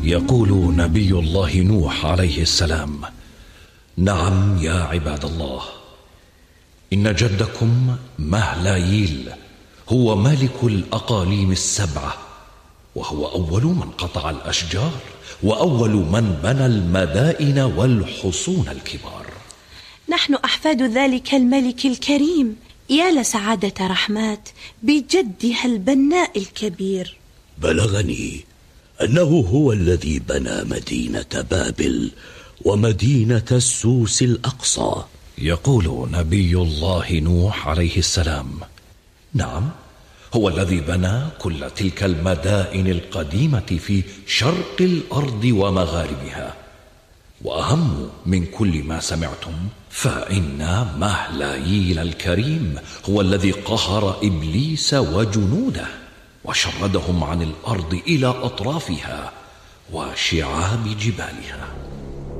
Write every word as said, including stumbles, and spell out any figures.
يقول نبي الله نوح عليه السلام: نعم يا عباد الله، إن جدكم مهلاييل هو ملك الأقاليم السبعة، وهو أول من قطع الأشجار، وأول من بنى المدائن والحصون الكبار. نحن أحفاد ذلك الملك الكريم، يا لسعادة رحمات بجدها البناء الكبير. بلغني أنه هو الذي بنى مدينة بابل ومدينة السوس الأقصى. يقول نبي الله نوح عليه السلام: نعم، هو الذي بنى كل تلك المدائن القديمة في شرق الأرض ومغاربها. وأهم من كل ما سمعتم، فإن مهلاييل الكريم هو الذي قهر إبليس وجنوده وشردهم عن الأرض إلى أطرافها وشعاب جبالها.